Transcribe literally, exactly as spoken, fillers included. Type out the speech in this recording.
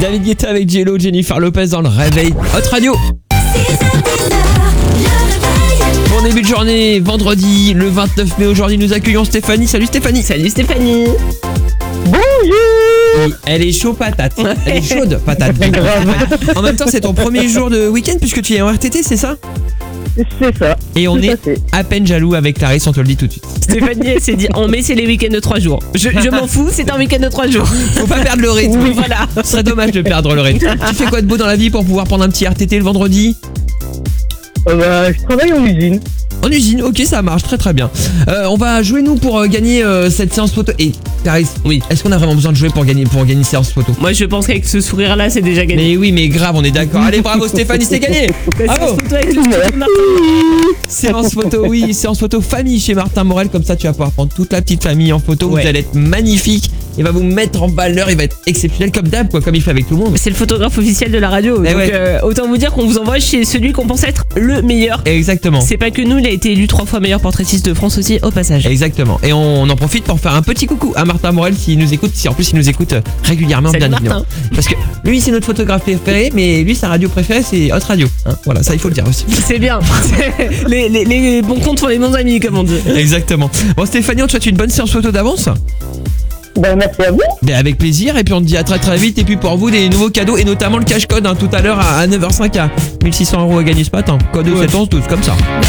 David Guetta avec Jello, Jennifer Lopez dans le réveil Hot Radio. Bon début de journée, vendredi, le vingt-neuf mai. Aujourd'hui, nous accueillons Stéphanie. Salut Stéphanie. Salut Stéphanie. Bonjour. Elle est chaud patate. Elle est chaude patate. En même temps, c'est ton premier jour de week-end puisque tu es en R T T, c'est ça? C'est ça. Et on Tout est à fait. à peine jaloux avec Clarisse, on te le dit tout de suite. Stéphanie, elle s'est dit en mai, c'est les week-ends de trois jours. Je, je m'en fous, c'est un week-end de trois jours. Faut pas perdre le rythme. Oui, voilà. Ce serait dommage de perdre le rythme. Tu fais quoi de beau dans la vie pour pouvoir prendre un petit R T T le vendredi? Euh, bah, je travaille en usine. En usine, ok, ça marche très très bien. Euh, on va jouer nous pour euh, gagner euh, cette séance photo. Et Clarisse, Oui. est-ce qu'on a vraiment besoin de jouer pour gagner pour gagner une séance photo? Moi, je pense qu'avec ce sourire-là, c'est déjà gagné. Mais oui, mais grave, on est d'accord. Allez, bravo Stéphanie, c'est gagné. Bravo. Photo avec le petit Martin. Séance photo, oui, séance photo famille chez Martin Morel. Comme ça, tu vas pouvoir prendre toute la petite famille en photo. Ouais. Vous allez être magnifique. Il va vous mettre en valeur. Il va être exceptionnel comme d'hab, quoi, comme il fait avec tout le monde. C'est le photographe officiel de la radio. Eh donc, ouais. euh, autant vous dire qu'on vous envoie chez celui qu'on pense être le meilleur. Exactement. C'est pas que nous, il a été élu trois fois meilleur portraitiste de France aussi, au passage. Exactement. Et on, on en profite pour faire un petit coucou à Martin Morel s'il nous écoute. Si en plus il nous écoute régulièrement, Salut bien Martin. évidemment. Parce que lui, c'est notre photographe préféré, mais lui, sa radio préférée, c'est Hot Radio. Hein, voilà, ça il faut le dire aussi. C'est bien. les, les, les bons comptes font les bons amis, comme on dit. Exactement. Bon Stéphanie, on te souhaite une bonne séance photo d'avance. Bah, merci à vous. Ben avec plaisir, et puis on te dit à très très vite. Et puis pour vous, des nouveaux cadeaux, et notamment le cash code hein, tout à l'heure à neuf heures cinq à mille six cents euros à gagner ce matin. Code Ouais. sept onze douze, comme ça.